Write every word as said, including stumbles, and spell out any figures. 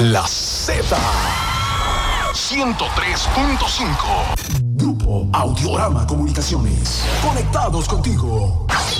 La Z. ciento tres punto cinco. Grupo Audiorama Comunicaciones. Conectados contigo.